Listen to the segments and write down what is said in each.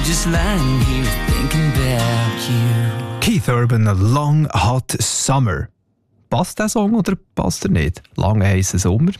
just lying here thinking about you. Keith Urban, Long Hot Summer. Passt der Song oder passt er nicht? Lange heissen Sommer.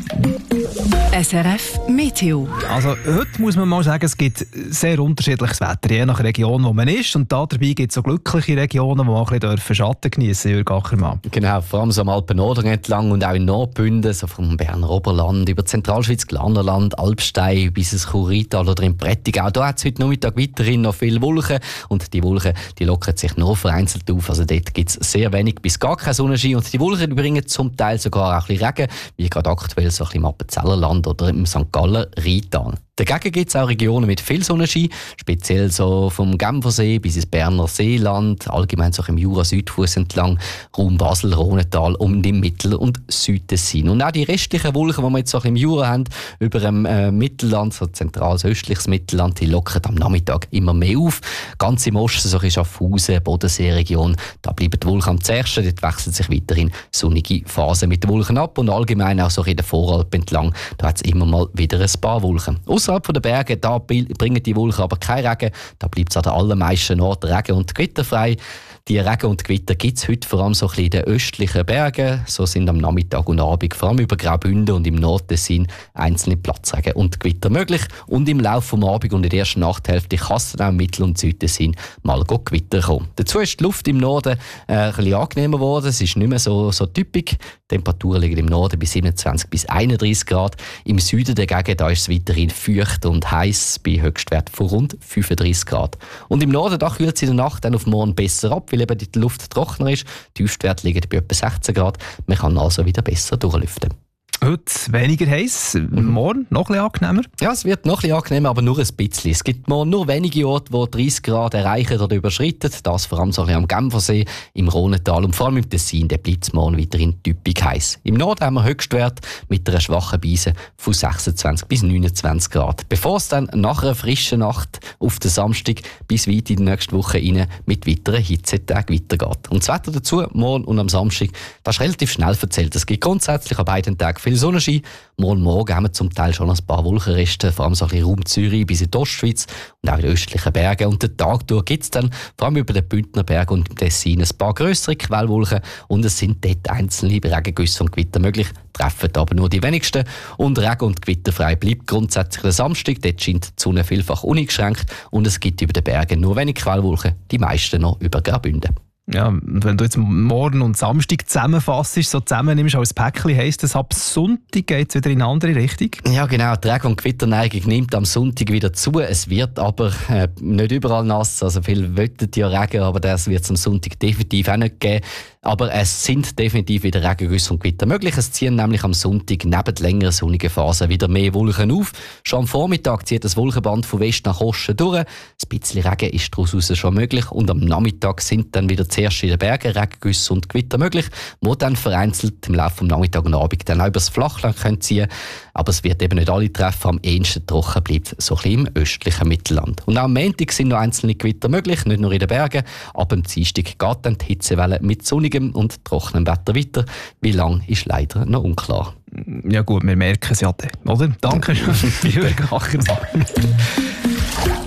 SRF Meteo. Also heute muss man mal sagen, es gibt sehr unterschiedliches Wetter, je nach Region, wo man ist. Und dabei gibt es so glückliche Regionen, wo man ein bisschen Schatten geniessen dürfen, Jürg Ackermann. Genau, vor allem so am Alpen-Norden entlang und auch in Nordbünden, so vom Berner Oberland über Zentralschweiz, Glarnerland, Alpstein bis ins Churrital oder im Prättigau. Da hat es heute Nachmittag weiterhin noch viele Wolken und die Wolken die lockern sich nur vereinzelt auf. Also dort gibt es sehr wenig bis gar keinen Sonnenschein und die Wolken bringen zum Teil sogar auch ein bisschen Regen, wie gerade aktuell so ein bisschen im Appenzellerland oder im St. Galler Rheintal. Dagegen gibt es auch Regionen mit viel Sonnenschein, speziell so vom Genfersee bis ins Berner Seeland, allgemein so im Jura-Südfuss entlang, Raum Basel, Rhonetal und im Mittel- und Südtessin. Und auch die restlichen Wolken, die wir jetzt so im Jura haben, über dem Mittelland, so zentrales östliches Mittelland, die lockern am Nachmittag immer mehr auf. Ganz im Osten, so in Schaffhausen, Bodenseeregion, da bleiben die Wolken am zärtsten, dort wechseln sich weiterhin sonnige Phasen mit den Wolken ab und allgemein auch so in der Voralp entlang, da hat es immer mal wieder ein paar Wolken. Außerhalb der Berge, da bringen die Wolken aber kein Regen. Da bleibt es an den allermeisten Orten regen- und gewitterfrei. Die Regen und Gewitter gibt es heute vor allem so ein bisschen in den östlichen Bergen. So sind am Nachmittag und Abend vor allem über Graubünden und im Nordtessin einzelne Platzregen und Gewitter möglich. Und im Laufe des Abends und in der ersten Nachthälfte kann es dann auch im Mittel- und Südtessin mal Gewitter kommen. Dazu ist die Luft im Norden ein bisschen angenehmer geworden. Es ist nicht mehr so typisch. Die Temperaturen liegen im Norden bei 27 bis 31 Grad. Im Süden dagegen da ist es weiterhin feucht und heiß bei Höchstwert von rund 35 Grad. Und im Norden da kühlt es in der Nacht dann auf morgen besser ab, weil eben die Luft trockener ist. Die Tiefstwerte liegen bei etwa 16 Grad. Man kann also wieder besser durchlüften. Heute weniger heiß, morgen noch ein bisschen angenehmer. Ja, es wird noch ein bisschen angenehmer, aber nur ein bisschen. Es gibt morgen nur wenige Orte, die 30 Grad erreichen oder überschreiten. Das vor allem so ein bisschen am Genfersee, im Rhonetal und vor allem im Tessin. Da bleibt es morgen weiterhin typisch heiß. Im Norden haben wir Höchstwert mit einer schwachen Beise von 26 bis 29 Grad. Bevor es dann nach einer frischen Nacht auf den Samstag bis weit in die nächste Woche rein mit weiteren Hitzetagen weitergeht. Und das Wetter dazu, morgen und am Samstag, das ist relativ schnell erzählt. Es gibt grundsätzlich an beiden Tagen viel Sonnenschein. Morgen haben wir zum Teil schon ein paar Wolkenreste, vor allem so ein bisschen Raum Zürich bis in die Ostschweiz und auch in den östlichen Bergen. Und den Tag durch gibt es dann vor allem über den Bündner Berg und im Tessin ein paar grössere Quellwolken und es sind dort einzelne Regengüsse und Gewitter möglich, treffen aber nur die wenigsten. Und Regen- und Gewitterfrei bleibt grundsätzlich der Samstag. Dort scheint die Sonne vielfach uneingeschränkt und es gibt über den Bergen nur wenig Quellwolken, die meisten noch über Graubünden. Ja, wenn du jetzt morgen und Samstag zusammenfasst, so zusammennimmst als Päckchen, heisst das, ab Sonntag geht es wieder in eine andere Richtung? Ja genau, die Regen- und Gewitterneigung nimmt am Sonntag wieder zu. Es wird aber nicht überall nass, also viel wettet ja Regen, aber das wird es am Sonntag definitiv auch nicht geben. Aber es sind definitiv wieder Regengüsse und Gewitter möglich. Es ziehen nämlich am Sonntag neben längeren sonnigen Phasen wieder mehr Wolken auf. Schon am Vormittag zieht das Wolkenband von West nach Osten durch. Ein bisschen Regen ist daraus schon möglich. Und am Nachmittag sind dann wieder zuerst in den Bergen Regengüsse und Gewitter möglich, die dann vereinzelt im Laufe des Nachmittag und Abend dann auch über das Flachland ziehen können. Aber es wird eben nicht alle treffen. Am ehesten trocken bleibt so ein bisschen im östlichen Mittelland. Und auch am Montag sind noch einzelne Gewitter möglich, nicht nur in den Bergen. Aber am Dienstag geht dann die Hitzewelle mit sonnigem und trockenem Wetter weiter. Wie lang ist leider noch unklar. Ja gut, wir merken es ja dann, oder? Danke schön, Jürg Ackermann.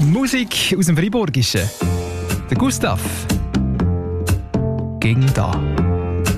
Musik aus dem Freiburgischen. Der Gustav. Ging da.